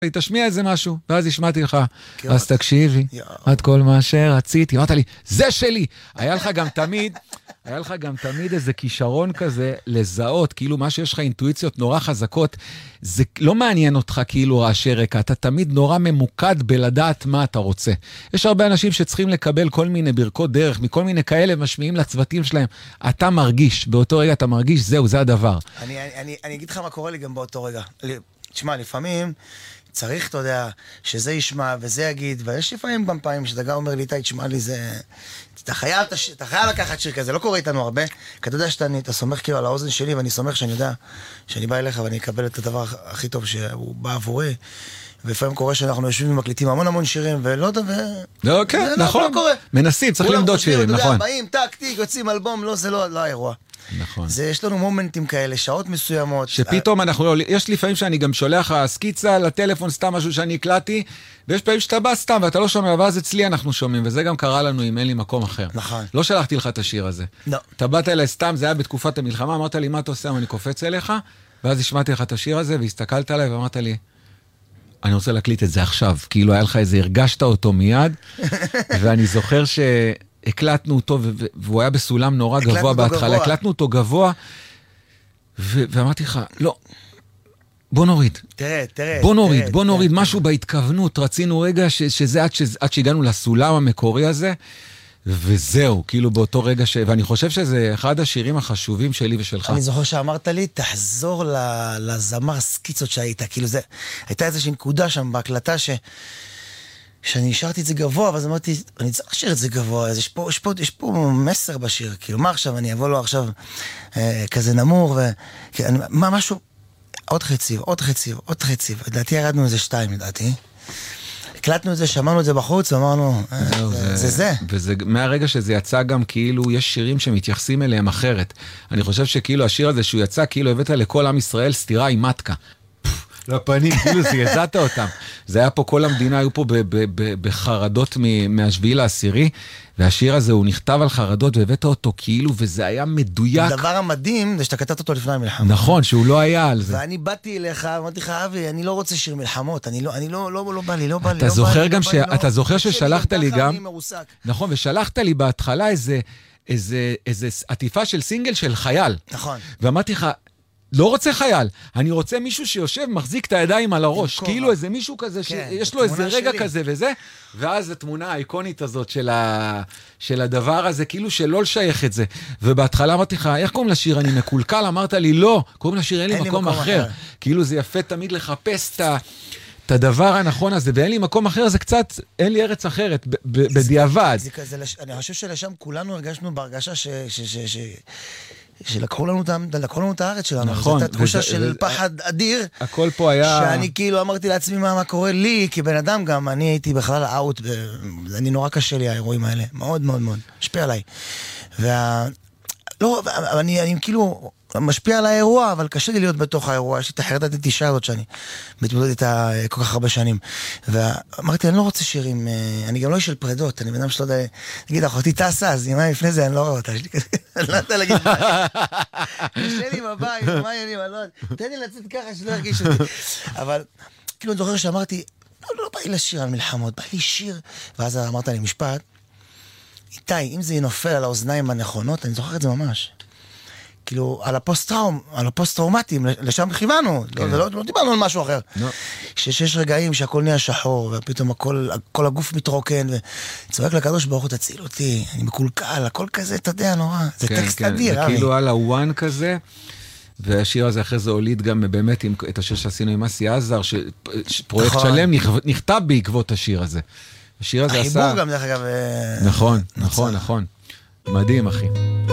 תשמיע איזה משהו, ואז השמעתי לך, אז תקשיבי, עד כל מה שרציתי, אמרת לי, זה שלי! היה לך גם תמיד איזה כישרון כזה לזהות, כאילו מה שיש לך אינטואיציות נורא חזקות, זה לא מעניין אותך כאילו רעשי רקע, אתה תמיד נורא ממוקד בלדעת מה אתה רוצה. יש הרבה אנשים שצריכים לקבל כל מיני ברכות דרך, מכל מיני כאלה משמיעים לצוותים שלהם, אתה מרגיש, באותו רגע אתה מרגיש, זהו, זה הדבר. אני אגיד לך מה קורה לי גם באותו רגע. תשמע, לפעמים צריך, אתה יודע, שזה ישמע וזה יגיד, ויש לפעמים גם פעמים שדגה אומר לי, תשמע לי, זה... אתה חייב לקחת שיר כזה, לא קורה איתנו הרבה, כי אתה יודע אתה סומך כאילו על האוזן שלי, ואני סומך שאני יודע שאני בא אליך ואני אקבל את הדבר הכי טוב שהוא בא עבורי, ולפעמים קורה שאנחנו יושבים ומקליטים המון שירים, ולא יודע, לא, כן, נכון, מנסים, צריך למדוד שירים, נכון. באים, טק, יוצאים אלבום, לא, זה לא האירוע. נכון. יש לנו מומנטים כאלה, שעות מסוימות. שפתאום יש לפעמים שאני גם שולח סקיצה לטלפון, סתם משהו שאני הקלטתי, ויש פעמים שאתה בא סתם ואתה לא שומע, ואז אצלי אנחנו שומעים, וזה גם קרה לנו אם אין לי מקום אחר. נכון. לא שלחתי לך את השיר הזה. לא. אתה באת אליי סתם, זה היה בתקופת המלחמה, אמרת לי, מה אתה עושה? אני קופץ אליך, ואז השמעתי לך את השיר הזה, והסתכלת עליי ואמרת לי, אני רוצה להקליט את זה עכשיו. כאילו היה לך איזה, הרגשת אותו מיד, ואני זוכר הקלטנו אותו, והוא היה בסולם נורא גבוה בהתחלה, הקלטנו אותו גבוה, ואמרתי לך, לא, בוא נוריד. בוא נוריד, משהו בהתכוונות, רצינו רגע שזה עד שהגענו לסולם המקורי הזה, וזהו, כאילו באותו רגע ואני חושב שזה אחד השירים החשובים שלי ושלך. אני זוכר שאמרת לי, תחזור לזמר סקיצות שהיית, כאילו זה, הייתה איזושהי נקודה שם בהקלטה שאני השארתי את זה גבוה, אבל אז אמרתי, אני צריך לשאיר את זה גבוה, אז יש פה מסר בשיר, כאילו, מה עכשיו, אני אבוא לו עכשיו כזה נמור, משהו, עוד חציב, לדעתי ירדנו איזה 2, לדעתי. הקלטנו את זה, שמענו את זה בחוץ, ואמרנו, זה. וזה, מהרגע שזה יצא גם כאילו, יש שירים שמתייחסים אליהם אחרת. אני חושב שכאילו השיר הזה שהוא יצא, כאילו הבאת לכל עם ישראל סתירה עם מתקה. לפנים, כאילו יצאת אותם. זה היה פה, כל המדינה היו פה בחרדות מהשביעי לעשירי, והשיר הזה הוא נכתב על חרדות, והבאת אותו כאילו, וזה היה מדויק. הדבר המדהים זה שאתה כתבת אותו לפני המלחמה. נכון, שהוא לא היה על זה. ואני באתי אליך, אמרתי לך, אבי, אני לא רוצה שיר מלחמות, אני לא בא לי. אתה זוכר ששלחת לי גם, נכון, ושלחת לי בהתחלה איזה עטיפה של סינגל של חייל. נכון. ואמרתי לך, לא רוצה חייל, אני רוצה מישהו שיושב, מחזיק את הידיים על הראש, כאילו איזה מישהו כזה, שיש לו איזה רגע כזה וזה, ואז התמונה האיקונית הזאת של הדבר הזה, כאילו שלא לשייך את זה. ובהתחלה אמרתי לך, איך קוראים לשיר? אני מקולקל, אמרת לי, לא, קוראים לשיר, אין לי מקום אחר. כאילו זה יפה תמיד לחפש את הדבר הנכון הזה, ואין לי מקום אחר, זה קצת, אין לי ארץ אחרת, בדיעבד. אני חושב שלשם כולנו הרגשנו בהרגשה שלקחו לנו את הארץ שלנו. נכון. זאת התחושה של פחד אדיר. הכל פה היה... שאני כאילו אמרתי לעצמי מה קורה לי, כי בן אדם גם, אני הייתי בכלל אאוט, ואני נורא קשה לי האירועים האלה. מאוד מאוד מאוד. משפיע עליי. לא, אני כאילו משפיע על האירוע, אבל קשה לי להיות בתוך האירוע. יש לי את החרדת התישה הזאת שאני מתמודד איתה כל כך הרבה שנים. ואמרתי, אני לא רוצה שירים, אני גם לא איש של פרדות, אני בן אדם שלא יודע, נגיד, אחותי טסה, אז ימיים לפני זה אני לא רואה אותה. אני לא יודע להגיד, קשה לי בבית, מה העניינים, תן לי לצאת ככה שלא ירגיש אותי. אבל כאילו אני זוכר שאמרתי, לא בא לי לשיר על מלחמות, בא לי שיר, ואז אמרת לי משפט, איתי, אם זה נופל על האוזניים הנכונות, אני זוכר את זה ממש. כאילו, על הפוסט-טראומטיים, לשם כיוונו, לא דיברנו על משהו אחר. שיש רגעים שהכל נהיה שחור, ופתאום כל הגוף מתרוקן, וצועק לקדוש ברוך הוא, תציל אותי, אני מקולקל, הכל כזה, אתה יודע, נורא. זה טקסט אדיר, זה כאילו על הוואן כזה, והשיר הזה אחרי זה הוליד גם באמת את השיר שעשינו עם אסי עזר, שפרויקט שלם נכתב בעקבות השיר הזה. השיר הזה עשה... החיבור גם דרך אגב... נכון. מדהים, אחי.